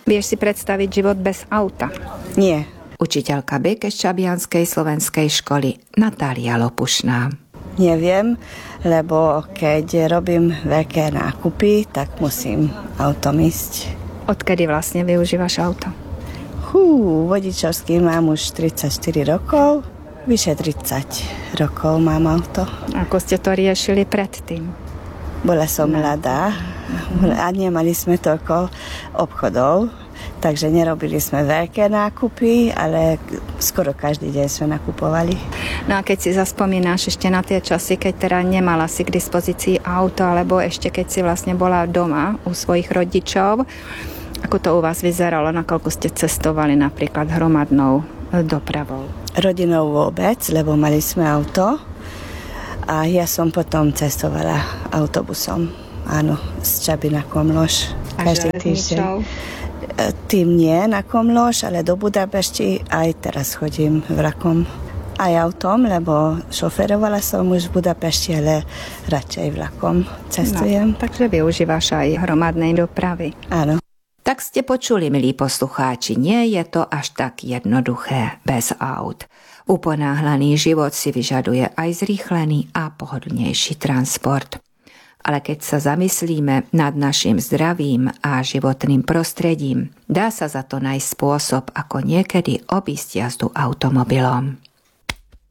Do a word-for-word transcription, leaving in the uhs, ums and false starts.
Vieš si predstaviť život bez auta? Nie. Učiteľka Bekeščabianskej slovenskej školy Natália Lopušná. Neviem, lebo keď robím veľké nákupy, tak musím autom ísť. Odkedy vlastne využívaš auto? Hú, vodičovský mám už tridsaťštyri rokov, vyše tridsať rokov mám auto. Ako ste to riešili predtým? Bola som mladá a nemali sme toľko obchodov, takže nerobili sme veľké nákupy, ale skoro každý deň sme nakupovali. No a keď si zaspomínaš ešte na tie časy, keď teda nemala si k dispozícii auto, alebo ešte keď si vlastne bola doma u svojich rodičov, ako to u vás vyzeralo, nakoľko ste cestovali napríklad hromadnou dopravou? Rodinou vôbec, lebo mali sme auto a ja som potom cestovala autobusom, áno, z Čaby na Komloš každý týždeň. Tým nie na Komloš, ale do Budapešti aj teraz chodím vlakom. Aj autom, lebo šoferovala som už v Budapešti, ale radšej vlakom cestujem. No, takže využívaš aj hromadnej dopravy. Áno. Tak ste počuli, milí poslucháči, nie je to až tak jednoduché bez aut. Uponáhlaný život si vyžaduje aj zrýchlený a pohodlnejší transport. Ale keď sa zamyslíme nad našim zdravím a životným prostredím, dá sa za to nájsť spôsob, ako niekedy obísť jazdu automobilom.